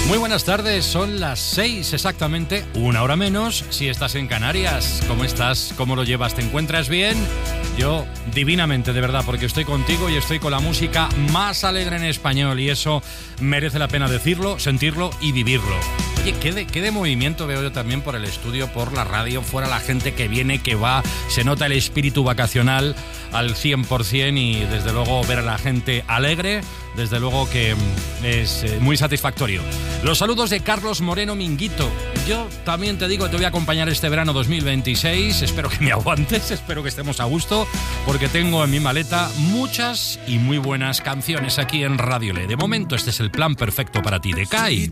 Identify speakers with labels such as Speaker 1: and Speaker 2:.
Speaker 1: Muy buenas tardes, son las 6 exactamente, una hora menos, si estás en Canarias. ¿Cómo estás? ¿Cómo lo llevas? ¿Te encuentras bien? Yo divinamente, de verdad, porque estoy contigo y estoy con la música más alegre en español y eso merece la pena decirlo, sentirlo y vivirlo. Oye, ¿qué de movimiento veo yo también por el estudio, por la radio, fuera la gente que viene, que va, se nota el espíritu vacacional al 100% y desde luego ver a la gente alegre, desde luego que es muy satisfactorio. Los saludos de Carlos Moreno Minguito. Yo también te digo que te voy a acompañar este verano 2026, espero que me aguantes, espero que estemos a gusto, porque tengo en mi maleta muchas y muy buenas canciones aquí en Radio Le. De momento este es el plan perfecto para ti de Kai.